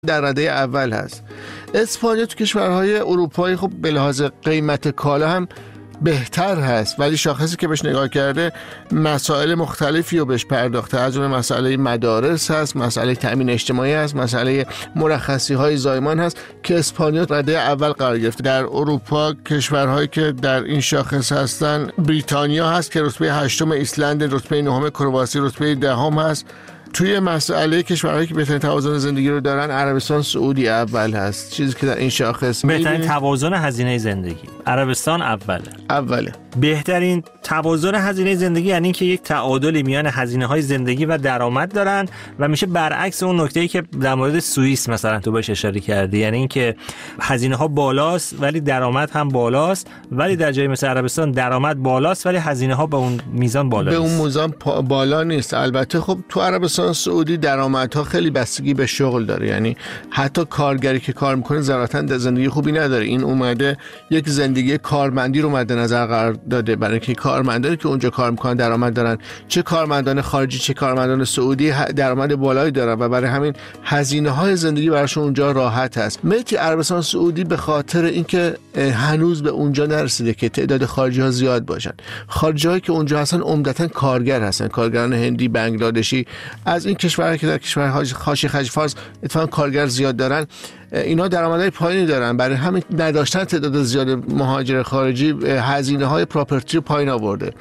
در رده اول هست. اسپانیا تو کشورهای اروپایی خب به لحاظ قیمت کالا هم بهتر هست، ولی شاخصی که بهش نگاه کرده مسائل مختلفی رو بهش پرداخته. از اون مسئله مدارس هست، مسئله تأمین اجتماعی هست، مسئله مرخصی های زایمان هست که اسپانیا رده اول قرار گرفته. در اروپا کشورهایی که در این شاخص هستن بریتانیا هست که رتبه 8، ایسلند رتبه 9، کرواسی رتبه 10 هست. توی مسئله کشورهایی که بهترین توازن زندگی رو دارن عربستان سعودی اول هست. چیزی که در این شاخص بهترین توازن هزینه زندگی عربستان اوله. بهترین توازن هزینه زندگی یعنی اینکه یک تعادلی میان هزینه‌های زندگی و درآمد دارن و میشه برعکس اون نکته‌ای که در مورد سوئیس مثلا تو بهش اشاره کردی، یعنی اینکه هزینه‌ها بالاست ولی درآمد هم بالاست، ولی در جای مثل عربستان درآمد بالاست ولی هزینه‌ها به اون میزان بالا نیست. به اون میزان بالا نیست. البته خب تو عربستان سعودی درآمدها خیلی بستگی به شغل داره، یعنی حتی کارگری که کار میکنه ذاتاً زندگی خوبی نداره. این اومده یک زندگی کارمندی رو مد نظر قرار داده، برای اینکه کارمندانی که اونجا کار میکنن درآمد دارن، چه کارمندان خارجی چه کارمندان سعودی درآمد بالایی دارن و برای همین هزینه‌های زندگی براشون اونجا راحت هست. ملت عربستان سعودی به خاطر اینکه هنوز به اونجا نرسیده که تعداد خارجی‌ها زیاد باشن، خارجی‌هایی که اونجا هستن عمدتاً کارگر هستن، کارگران هندی، بنگلادشی، از این کشورها که در کشورهای حاشیه خلیج فارس اتفاقاً کارگر زیاد دارن، اینا درآمدهای پایینی دارن. برای همین نداشتن تعداد زیاد مهاجر خارجی هزینه‌های پراپرتی رو پایین آورده،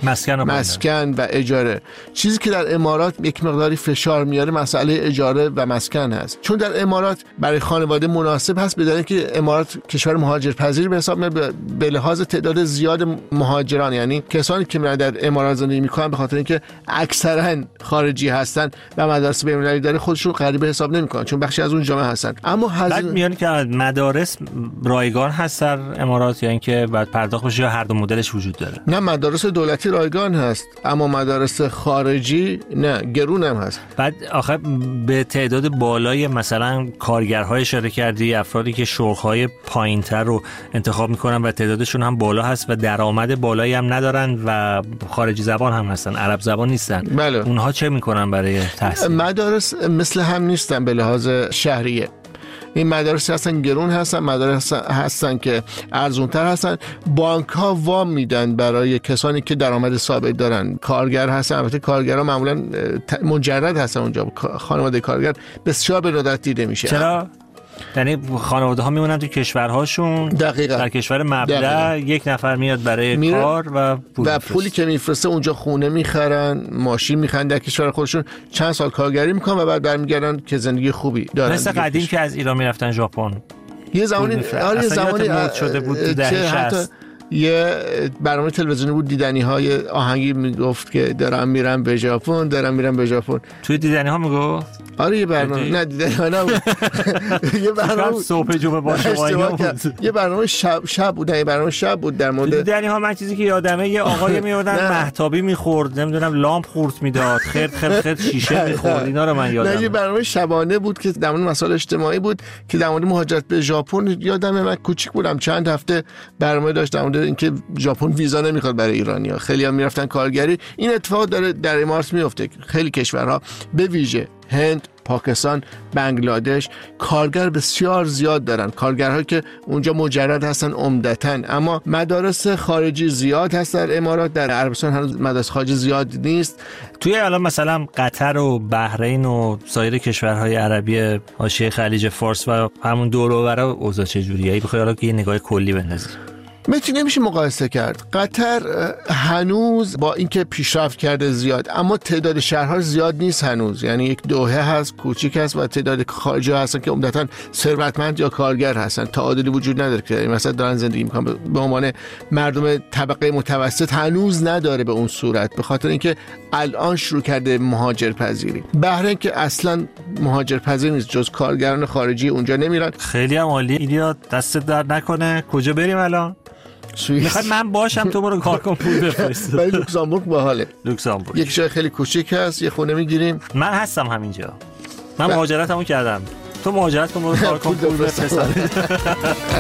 مسکن و اجاره. چیزی که در امارات یک مقداری فشار میاره مسئله اجاره و مسکن هست، چون در امارات برای خانواده مناسب هست، بدون که امارات کشور مهاجرپذیر به حساب میاد به لحاظ تعداد زیاد مهاجران، یعنی کسانی که میرن در امارات زندگی میکنن به خاطر اینکه اکثرا خارجی هستن و مدارس بین‌المللی داره خودشون غریبه حساب نمیکنن چون بخشی از اون جامعه هستن. اما میگن که مدارس رایگان هست در امارات یا اینکه بعد پرداخت بشه یا هر دو مدلش وجود داره؟ نه، مدارس دولتی رایگان هست اما مدارس خارجی نه، گرون هم هست. بعد آخه به تعداد بالای مثلا کارگرهای اشاره کردی، افرادی که شغل‌های پایین‌تر رو انتخاب میکنن و تعدادشون هم بالا هست و درآمد بالایی هم ندارن و خارجی زبان هم هستن، عرب زبان نیستن. بله. اونها چه میکنن برای تحصیل؟ مدارس مثل هم نیستن به لحاظ شهریه. این مدارس هستن گرون هستن، مدارس هستن که ارزونتر هستن. بانک ها وام میدن برای کسانی که درآمد ثابت دارن، کارگر هستن. البته کارگرها معمولا مجرد هستن اونجا، خانواده کارگر بسیار به ندرت دیده میشه. چرا؟ یعنی خانواده ها میمونن تو کشورهاشون. دقیقاً. در کشور مبدأ یک نفر میاد برای کار و پولی که میفرسته اونجا خونه میخرن، ماشین میخرن در کشور خودشون، چند سال کارگری میکنن و بعد برمیگردن که زندگی خوبی دارن. مثل قدیم که از ایران میرفتن ژاپن. یه زمانی مد شده بود تو دهه 60. یه برنامه تلویزیونی بود دیدنی های آهنگی میگفت که دارم میرم به ژاپن، دارم میرم به ژاپن. توی دیدنی ها میگفت؟ آره یه برنامه نه دیدنی ها نبود. یه برنامه صبح جمعه باشه یه برنامه شب بود. یه برنامه شب بود در مورد دیدنی ها. من چیزی که یادمه یه آقای میوردن مهتابی میخورد، نمیدونم لامپ خورد میداد، خرد شیشه میخورد. اینا رو من یادمه. نه یه برنامه شبانه بود که در مورد مسائل اجتماعی بود که در مورد مهاجرت به ژاپن. یادمه من کوچیک بودم، چند هفته برنامه داشت در مورد اینکه ژاپن ویزا نمیخواد برای ایرانی‌ها، خیلی‌ها میرفتن کارگری. این اتفاق داره در امارات میفته. خیلی کشورها به ویژه هند، پاکستان، بنگلادش کارگر بسیار زیاد دارن، کارگرهایی که اونجا مجرد هستن عمدتاً. اما مدارس خارجی زیاد هست در امارات. در عربستان هنوز مدارس خارجی زیاد نیست. توی الان مثلا قطر و بحرین و سایر کشورهای عربی حاشیه خلیج فارس و همون دور و بر اوضاع چجوریه؟ بخوای حالا که یه نگاه کلی بندازی. نمیشه مقایسه کرد. قطر هنوز با اینکه پیشرفت کرده زیاد، اما تعداد شهرها زیاد نیست هنوز. یعنی یک دوحه هست، کوچیک هست و تعداد خارجی هستن که عمدتاً ثروتمند یا کارگر هستن. تعادلی وجود نداره که مثلا دارن زندگی میکنن. به عنوان مردم طبقه متوسط هنوز نداره به اون صورت، به خاطر اینکه الان شروع کرده مهاجرپذیری. بحرین که اصلا مهاجرپذیر نیست، جز کارگران خارجی اونجا نمیرن. خیلی هم عالی. ایدیا دستت درد نکنه. کجا بریم الان؟ میخواد من باشم تو برو کار کن پول بفرست. ولی لوکزامبورگ باحاله. لوکزامبورگ یک جای خیلی کوچیک هست، یه خونه میگیریم. من هستم همینجا. من مهاجرتمو کردم. تو مهاجرت کن برو کار کن پول بفرست.